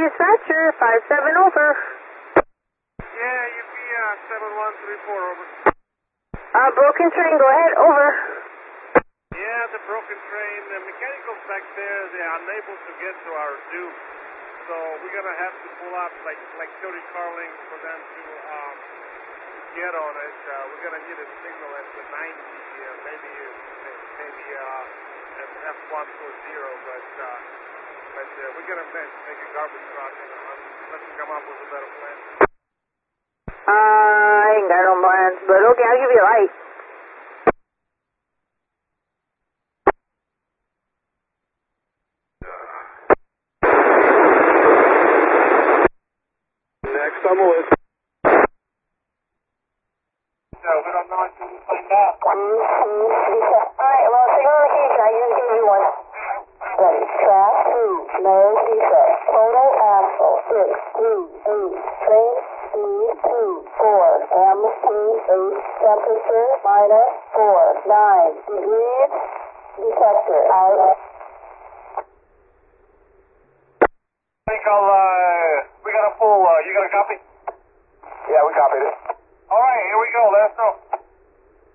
dispatcher, 57 over. Yeah, UP 7134 over. Broken train, go ahead, over. Yeah, the broken train, the mechanicals back there, they're unable to get to our Duke. So we're going to have to pull up like 30 car lengths for them to get on it. We're going to need a signal at the 90, maybe at F140, but we're going to make a garbage truck unless we come up with a better plan. I ain't got no plans, but okay, I'll give you a light. Next on the list. No, we don't know until we find out. Alright, well, signal location, I just gave you one. Ready, track 2, no defect. Total axle 6, train speed 2, 4, amplitude 8, temperature -4, 9 degrees, detector out. I think we got a full, you got a copy? Yeah, we copied it. Alright, here we go, let us know.